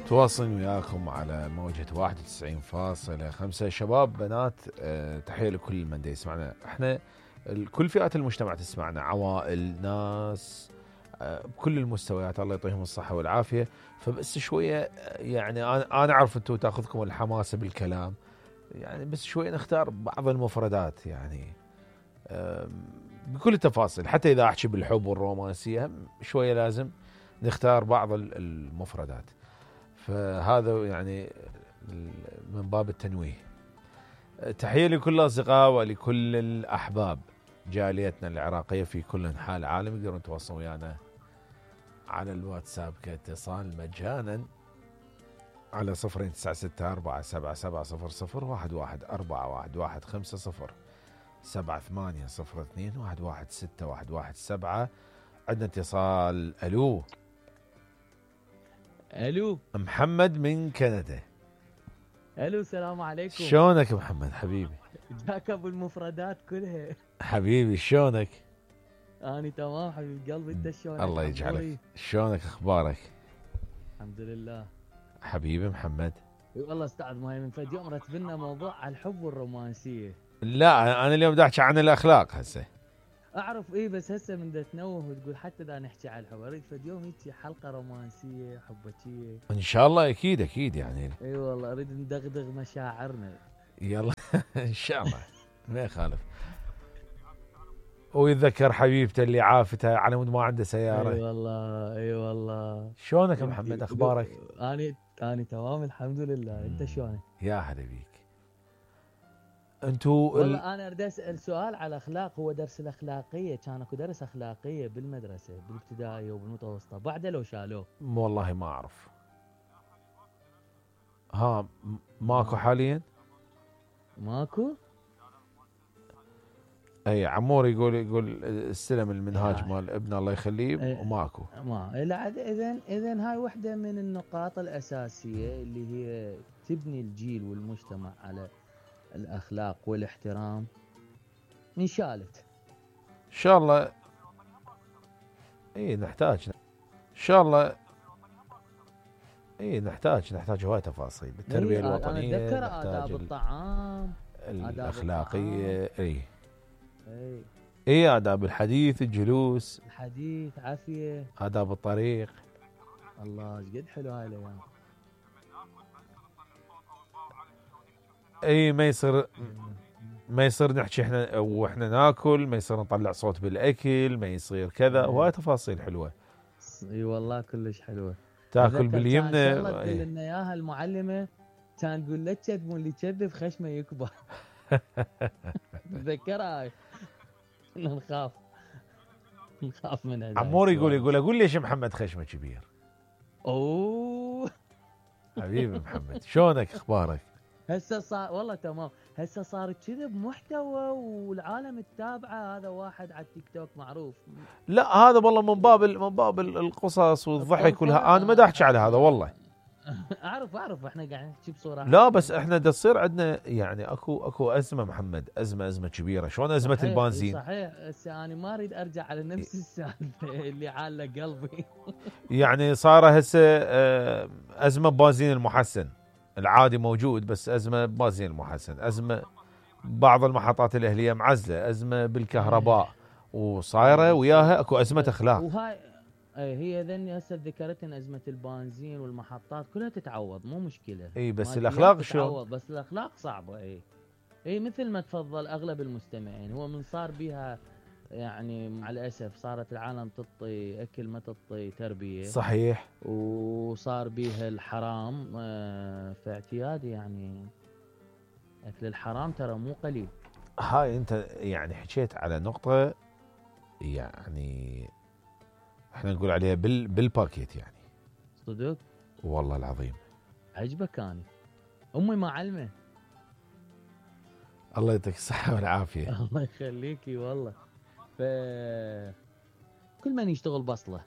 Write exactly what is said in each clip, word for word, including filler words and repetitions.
تواصل وياكم على موجة واحد وتسعين فاصلة خمسة. شباب بنات، أه تحية لكل من دا يسمعنا. احنا كل فئات المجتمع تسمعنا، عوائل، ناس، أه بكل المستويات، الله يعطيهم الصحة والعافية. فبس شوية يعني انا انا اعرف انتم تاخذكم الحماسة بالكلام، يعني بس شوية نختار بعض المفردات يعني أه بكل التفاصيل. حتى اذا احكي بالحب والرومانسية شوية لازم نختار بعض المفردات. فهذا يعني من باب التنويه. تحية لكل الأصدقاء ولكل الأحباب جاليتنا العراقية في كل أنحاء العالم. يقدرون يتواصلون ويانا على الواتساب كاتصال مجانا على صفرين تسعة ستة أربعة سبعة سبعة صفر صفر واحد واحد أربعة واحد واحد خمسة صفر سبعة ثمانية صفر اثنين واحد واحد ستة واحد واحد سبعة. عندنا اتصال. ألو الو محمد من كندا. الو السلام عليكم. شلونك محمد حبيبي؟ جاك ابو المفردات كلها. حبيبي شلونك؟ اني تمام حبيب قلبي، انت شلونك؟ الله يجعلك. شلونك اخبارك؟ الحمد لله حبيبي محمد. والله استاذ مهيمن من فد يوم رتب لنا موضوع على الحب والرومانسيه. لا انا اليوم بدي احكي عن الاخلاق هسه. اعرف ايه، بس هسه من دا تنوه وتقول حتى دا نحكي على الحب، اريد فد يوم هيك حلقه رومانسيه حبكيه ان شاء الله. اكيد اكيد يعني. اي أيوة والله اريد ندغدغ مشاعرنا. يلا ان شاء الله ما يخالف. ويتذكر حبيبته اللي عافته على مود ما عنده سياره. اي أيوة والله اي أيوة والله. شلونك محمد اخبارك؟ اني اني تمام الحمد لله. انت شلونك؟ يا هلا بيك. انتو والله ال... انا اريد اسال سؤال على الاخلاق. هو درس الاخلاقيه كان اكو درس اخلاقيه بالمدرسه بالابتدائيه وبالمتوسطه بعده لو شالوه؟ والله ما اعرف. ها ماكو حاليا؟ ماكو. اي عمور يقول يقول استلم المنهاج مال ابنه الله يخليه وماكو. ما لا اذا اذا هاي وحده من النقاط الاساسيه اللي هي تبني الجيل والمجتمع على الاخلاق والاحترام. انشالت ان شاء الله. اي نحتاج ان شاء الله. اي نحتاج نحتاج هواي تفاصيل بالتربيه الوطنيه. انا اتذكر آداب الطعام، الاخلاقيه. اي اي اي آداب الحديث، الجلوس، الحديث، عافيه، آداب الطريق. الله ايش قد حلو هاي الايام. اي ما يصير ما يصير نحكي احنا واحنا ناكل، ما يصير نطلع صوت بالاكل، ما يصير كذا. هواي تفاصيل حلوه. اي والله كلش حلوه. تاكل باليمنى. والله تقول لنا اياها المعلمه، كان تقول لا تكذبوا، اللي يكذب خشمه يكبر. تذكرها هاي. نخاف نخاف من عمور يقول يقول اقول ليش محمد خشمه كبير. اوه حبيبي محمد شلونك اخبارك؟ هسه صار والله تمام. هسه صار كذب محتوى والعالم التابعه. هذا واحد على التيك توك معروف. لا هذا والله من باب من باب القصص والضحك والها. انا ما دا احكي على هذا والله. اعرف اعرف احنا قاعدين نحكي بصوره. لا بس احنا دا تصير عندنا يعني اكو اكو ازمه محمد، ازمه ازمه كبيره. شلون ازمه صحيح البنزين؟ صحيح. هسه انا ما اريد ارجع على نفس السالفه اللي عاله قلبي. يعني صار هسه ازمه بنزين المحسن. العادي موجود بس ازمه بنزين المحسن، ازمه بعض المحطات الاهليه معزله، ازمه بالكهرباء، وصايره وياها اكو ازمه اخلاق. وهاي اي هي ذني هسه ذكرتني ازمه البنزين والمحطات كلها تتعوض، مو مشكله. اي بس الاخلاق شلون؟ بس الاخلاق صعبه. اي اي مثل ما تفضل اغلب المستمعين، هو من صار بيها يعني مع الاسف صارت العالم تعطي اكل ما تعطي تربيه. صحيح. وصار بيها الحرام في اعتيادي. يعني اكل الحرام ترى مو قليل. هاي انت يعني حكيت على نقطه يعني احنا نقول عليها بال بالباكيت يعني. صدق والله العظيم. عجبك. اني امي معلمه. الله يعطيك الصحه والعافيه. الله يخليكي والله. ف كل من يشتغل بصله.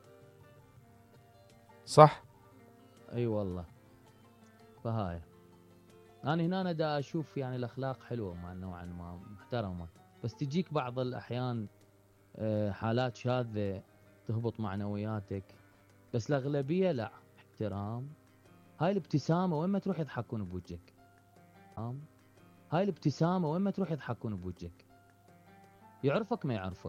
صح. اي أيوة والله. فهاي انا هنا أنا دا اشوف يعني الاخلاق حلوه مع نوعا ما محترمه، بس تجيك بعض الاحيان حالات شاذه تهبط معنوياتك، بس الاغلبيه لا، احترام هاي الابتسامه وين ما تروح يضحكون بوجهك. تمام. هاي الابتسامه وين ما تروح يضحكون بوجهك. يعرفك ما يعرفك.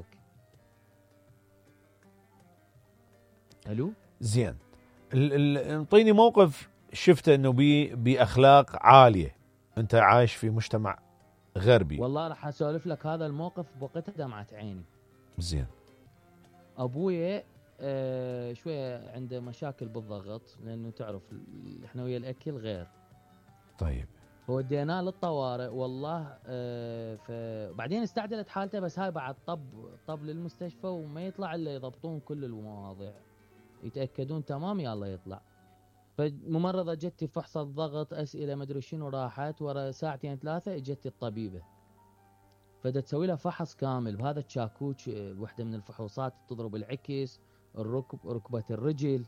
الو. زين. انطيني موقف شفته انه بي باخلاق عاليه، انت عايش في مجتمع غربي. والله راح اسولف لك هذا الموقف بوقتها دمعت عيني. زين. ابويا آه شويه عنده مشاكل بالضغط، لانه تعرف احنا ويا الاكل غير. طيب. وديناه للطوارئ والله. آه فبعدين استعدلت حالته، بس هاي بعد طب طب للمستشفى وما يطلع الا يضبطون كل المواضيع، يتاكدون تمام يلا يطلع. فممرضه جت فحص الضغط، اسئله ما ادري شنو، راحت ورا ساعتين ثلاثه اجت الطبيبه، فدا تسوي لها فحص كامل بهذا الشاكوش. وحده من الفحوصات تضرب العكس، الركب، ركبه الرجل.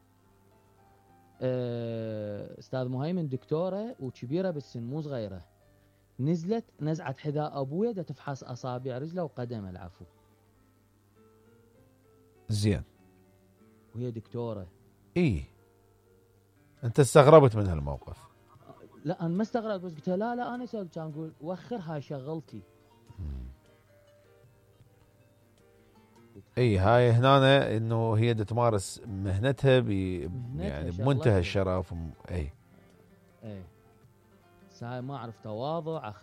استاذ مهيمن دكتوره وكبيره بالسن مو صغيره، نزلت نزعت حذاء ابويا دا تفحص اصابع رجله وقدمه العفو. زين. وهي دكتوره. ايه انت استغربت من هالموقف؟ لا انا ما استغربت، بس قلت لا لا انا سويت، كان اقول وخر هاي شغلتي. اي هاي هنا انه هي دا تمارس مهنتها ب يعني بمنتهى الشرف. اي اي بس هاي ما اعرف تواضع.